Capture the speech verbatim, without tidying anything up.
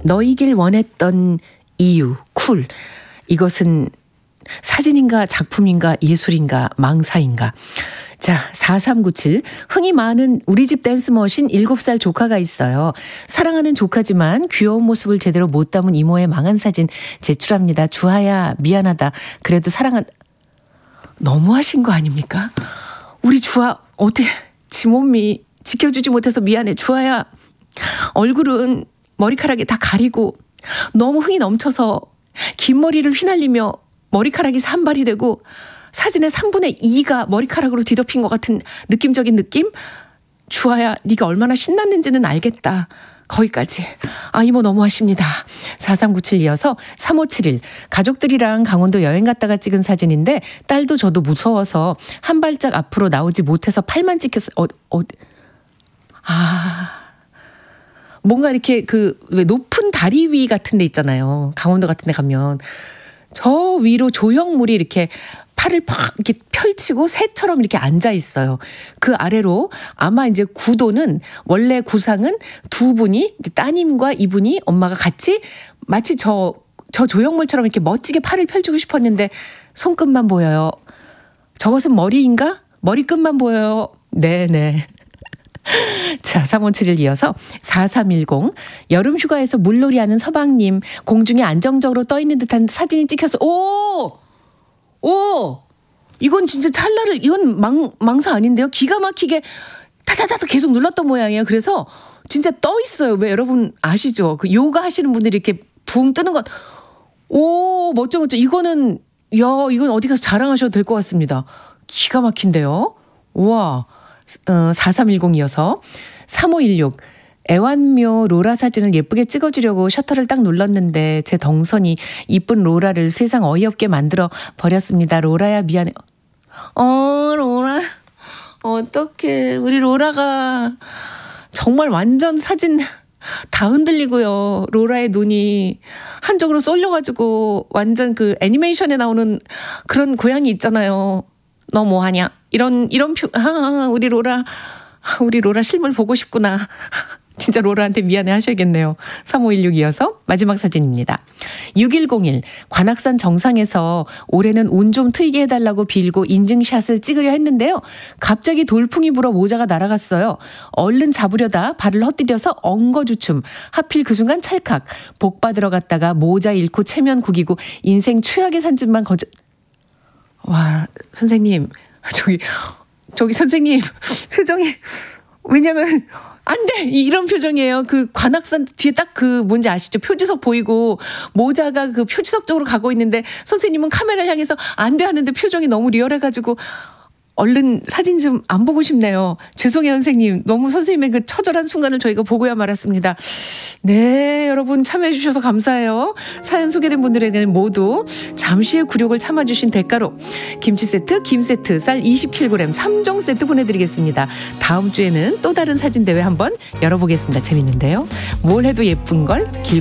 너이길 원했던 이유, 쿨. 이것은 사진인가 작품인가 예술인가 망사인가. 자, 사삼구칠. 흥이 많은 우리 집 댄스머신 일곱 살 조카가 있어요. 사랑하는 조카지만 귀여운 모습을 제대로 못 담은 이모의 망한 사진 제출합니다. 주하야 미안하다. 그래도 사랑한... 너무하신 거 아닙니까? 우리 주하 어떻게 지 몸이 지켜주지 못해서 미안해. 주하야 얼굴은 머리카락이 다 가리고 너무 흥이 넘쳐서 긴 머리를 휘날리며 머리카락이 산발이 되고 사진의 삼분의 이가 머리카락으로 뒤덮인 것 같은 느낌적인 느낌? 주아야 네가 얼마나 신났는지는 알겠다. 거기까지. 아 이모 너무하십니다. 사삼구칠 이어서 삼오칠일. 가족들이랑 강원도 여행 갔다가 찍은 사진인데 딸도 저도 무서워서 한 발짝 앞으로 나오지 못해서 팔만 찍혔어. 어, 어. 아... 뭔가 이렇게 그 왜 높은 다리 위 같은 데 있잖아요. 강원도 같은 데 가면 저 위로 조형물이 이렇게 팔을 팍 이렇게 펼치고 새처럼 이렇게 앉아 있어요. 그 아래로 아마 이제 구도는 원래 구상은 두 분이 이제 따님과 이분이 엄마가 같이 마치 저, 저 조형물처럼 이렇게 멋지게 팔을 펼치고 싶었는데 손끝만 보여요. 저것은 머리인가? 머리끝만 보여요. 네네. 자, 삼오칠일 이어서 사삼일공. 여름 휴가에서 물놀이하는 서방님 공중에 안정적으로 떠있는 듯한 사진이 찍혀서 오! 오! 이건 진짜 찰나를 이건 망, 망사 아닌데요? 기가 막히게 타타타타 계속 눌렀던 모양이에요. 그래서 진짜 떠있어요. 왜 여러분 아시죠? 그 요가 하시는 분들이 이렇게 붕 뜨는 것. 오 멋져 멋져. 이거는 야 이건 어디 가서 자랑하셔도 될 것 같습니다. 기가 막힌데요. 우와. 어, 사삼일공 이어서 삼오일육. 애완묘 로라 사진을 예쁘게 찍어주려고 셔터를 딱 눌렀는데 제 덩선이 이쁜 로라를 세상 어이없게 만들어 버렸습니다. 로라야 미안해. 어 로라 어떡해. 우리 로라가 정말 완전 사진 다 흔들리고요. 로라의 눈이 한쪽으로 쏠려가지고 완전 그 애니메이션에 나오는 그런 고양이 있잖아요. 너 뭐하냐 이런 이런 표 아, 우리 로라 우리 로라 실물 보고 싶구나. 진짜 로라한테 미안해 하셔야겠네요. 삼오일육 이어서 마지막 사진입니다. 육일공일. 관악산 정상에서 올해는 운 좀 트이게 해달라고 빌고 인증샷을 찍으려 했는데요. 갑자기 돌풍이 불어 모자가 날아갔어요. 얼른 잡으려다 발을 헛디뎌서 엉거주춤. 하필 그 순간 찰칵. 복 받으러 갔다가 모자 잃고 체면 구기고 인생 최악의 산짐만 거저... 와 선생님 저기 저기 선생님 표정이 왜냐면 안 돼! 이런 표정이에요. 그 관악산 뒤에 딱 그 뭔지 아시죠? 표지석 보이고 모자가 그 표지석 쪽으로 가고 있는데 선생님은 카메라를 향해서 안 돼 하는데 표정이 너무 리얼해가지고 얼른 사진 좀 안 보고 싶네요. 죄송해요 선생님. 너무 선생님의 그 처절한 순간을 저희가 보고야 말았습니다. 네 여러분 참여해 주셔서 감사해요. 사연 소개된 분들에게는 모두 잠시의 굴욕을 참아주신 대가로 김치 세트, 김 세트, 쌀 이십 킬로그램 삼 종 세트 보내드리겠습니다. 다음 주에는 또 다른 사진 대회 한번 열어보겠습니다. 재밌는데요. 뭘 해도 예쁜 걸 길